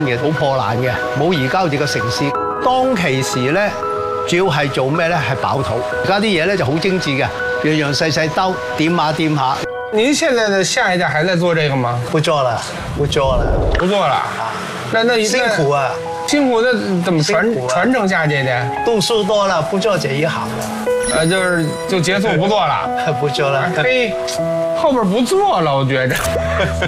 嘅，好破爛嘅，冇而家好似個城市。當其時咧，主要係做咩咧？係飽肚。而家啲嘢咧就好精緻嘅，樣樣細細兜，點下點下。 您现在的下一代还在做这个吗？ 不做了，不做了， 不做了。那辛苦啊！ 辛苦的怎么传承下去的？ 度数多了，不做这一行了。 就结束不做了， 不做了。 嘿，后边不做了，我觉着。